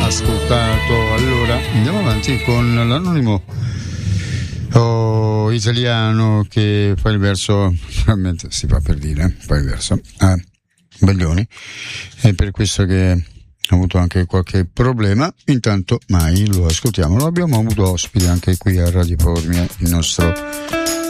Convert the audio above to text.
ascoltato. Allora andiamo avanti con l'anonimo italiano che fa il verso, realmente si fa per dire, fa il verso a Baglioni, è per questo che ha avuto anche qualche problema. Intanto mai lo ascoltiamo, lo abbiamo avuto ospite anche qui a Radio Formia, il nostro